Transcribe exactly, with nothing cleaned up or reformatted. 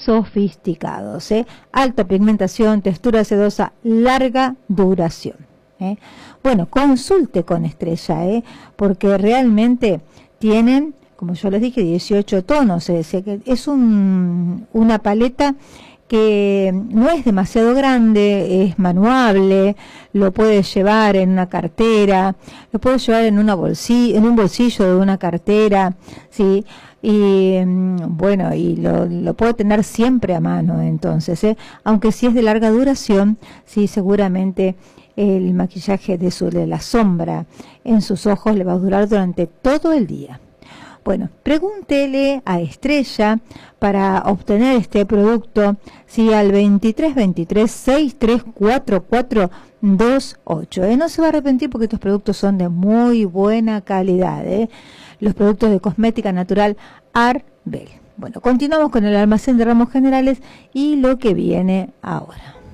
sofisticados, ¿eh? Alta pigmentación, textura sedosa, larga duración, ¿eh? Bueno, consulte con Estrella, ¿eh? Porque realmente tienen, como yo les dije, dieciocho tonos, es decir, es un, una paleta que no es demasiado grande, es manuable, lo puedes llevar en una cartera, lo puedes llevar en una bolsillo, en un bolsillo de una cartera, sí, y bueno, y lo, lo puedo tener siempre a mano, entonces, ¿eh? Aunque si es de larga duración, sí, seguramente el maquillaje de, su, de la sombra en sus ojos le va a durar durante todo el día. Bueno, pregúntele a Estrella para obtener este producto, sí, al veintitrés veintitrés sesenta y tres cuarenta y cuatro veintiocho. ¿eh? No se va a arrepentir porque estos productos son de muy buena calidad, ¿eh? Los productos de cosmética natural Arbel. Bueno, continuamos con el almacén de ramos generales y lo que viene ahora.